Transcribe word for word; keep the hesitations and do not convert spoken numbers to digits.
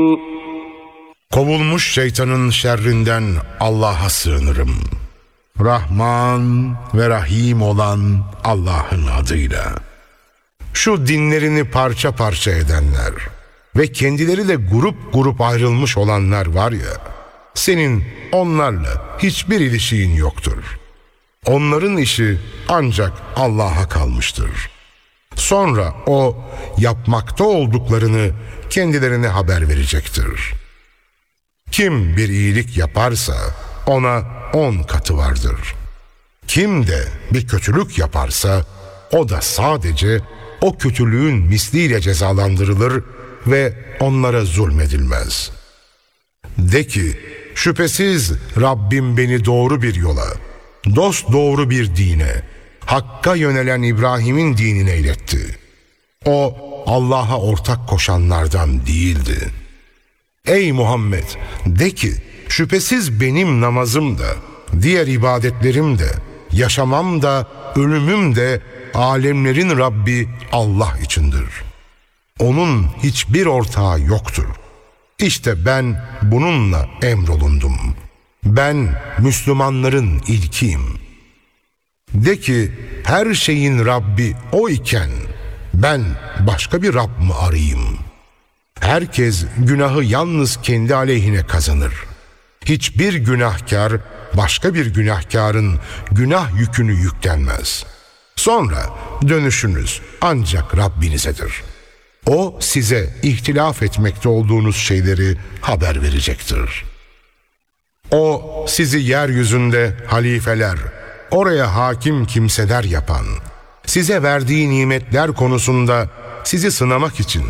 Kovulmuş şeytanın şerrinden Allah'a sığınırım. Rahman ve Rahim olan Allah'ın adıyla. Şu dinlerini parça parça edenler ve kendileriyle grup grup ayrılmış olanlar var ya, senin onlarla hiçbir ilişiğin yoktur. Onların işi ancak Allah'a kalmıştır. Sonra O yapmakta olduklarını kendilerine haber verecektir. Kim bir iyilik yaparsa ona on katı vardır. Kim de bir kötülük yaparsa o da sadece o kötülüğün misliyle cezalandırılır ve onlara zulmedilmez. De ki, şüphesiz Rabbim beni doğru bir yola, dosdoğru bir dine, Hakk'a yönelen İbrahim'in dinine iletti. O Allah'a ortak koşanlardan değildi. Ey Muhammed, de ki, şüphesiz benim namazım da, diğer ibadetlerim de, yaşamam da, ölümüm de alemlerin Rabbi Allah içindir. Onun hiçbir ortağı yoktur. İşte ben bununla emrolundum. Ben Müslümanların ilkiyim. De ki, her şeyin Rabbi O iken ben başka bir Rab mı arayayım? Herkes günahı yalnız kendi aleyhine kazanır. Hiçbir günahkar başka bir günahkarın günah yükünü yüklenmez. Sonra dönüşünüz ancak Rabbinizedir. O size ihtilaf etmekte olduğunuz şeyleri haber verecektir. O sizi yeryüzünde halifeler, oraya hakim kimseler yapan, size verdiği nimetler konusunda sizi sınamak için